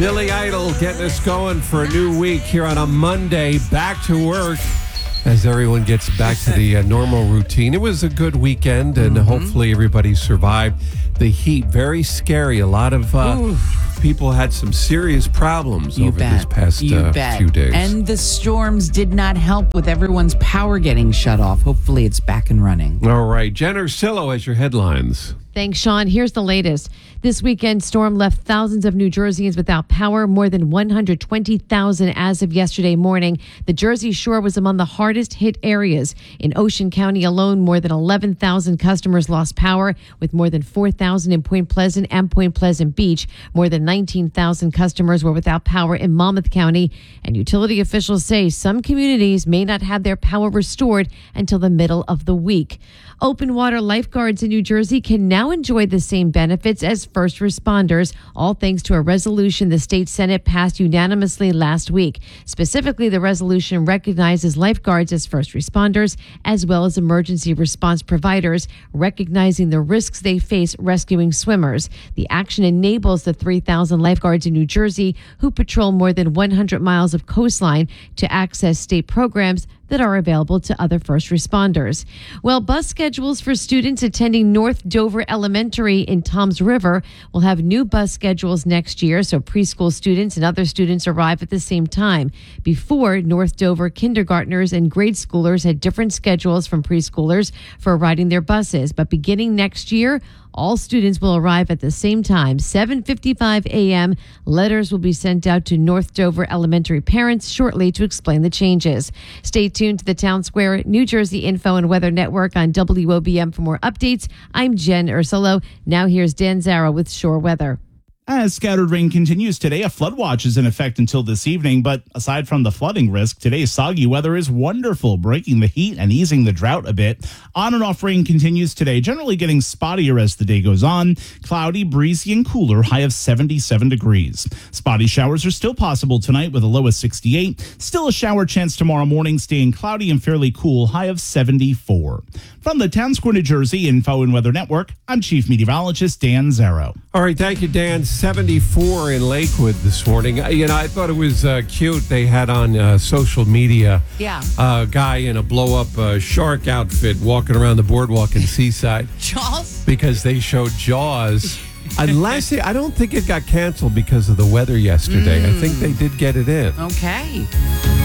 Billy Idol getting us going for a new week here on a Monday. Back to work as everyone gets back to the normal routine. It was a good weekend, and hopefully everybody survived the heat. Very scary. A lot of people had some serious problems this past few days. And the storms did not help with everyone's power getting shut off. Hopefully it's back and running. All right. Jen Ursillo has your headlines. Thanks, Sean. Here's the latest. This weekend, storm left thousands of New Jerseyans without power, more than 120,000 as of yesterday morning. The Jersey Shore was among the hardest hit areas. In Ocean County alone, more than 11,000 customers lost power, with more than 4,000 in Point Pleasant and Point Pleasant Beach. More than 19,000 customers were without power in Monmouth County. And utility officials say some communities may not have their power restored until the middle of the week. Open water lifeguards in New Jersey can now enjoy the same benefits as first responders, all thanks to a resolution the state Senate passed unanimously last week. Specifically, the resolution recognizes lifeguards as first responders, as well as emergency response providers, recognizing the risks they face rescuing swimmers. The action enables the 3,000 lifeguards in New Jersey who patrol more than 100 miles of coastline to access state programs that are available to other first responders. Well, bus schedules for students attending North Dover Elementary in Toms River will have new bus schedules next year, so preschool students and other students arrive at the same time. Before, North Dover kindergartners and grade schoolers had different schedules from preschoolers for riding their buses, but beginning next year, all students will arrive at the same time, 7:55 a.m. Letters will be sent out to North Dover Elementary parents shortly to explain the changes. Stay tuned to the Town Square New Jersey Info and Weather Network on WOBM for more updates. I'm Jen Ursillo. Now here's Dan Zara with Shore Weather. As scattered rain continues today, a flood watch is in effect until this evening. But aside from the flooding risk, today's soggy weather is wonderful, breaking the heat and easing the drought a bit. On and off rain continues today, generally getting spottier as the day goes on. Cloudy, breezy, and cooler, high of 77 degrees. Spotty showers are still possible tonight with a low of 68. Still a shower chance tomorrow morning, staying cloudy and fairly cool, high of 74. From the Town Square, New Jersey Info and Weather Network, I'm Chief Meteorologist Dan Zaro. All right, thank you, Dan. 74 in Lakewood this morning. I thought it was cute. They had on social media a guy in a blow-up shark outfit walking around the boardwalk in Seaside. Jaws? Because they showed Jaws. I don't think it got canceled because of the weather yesterday. I think they did get it in. Okay.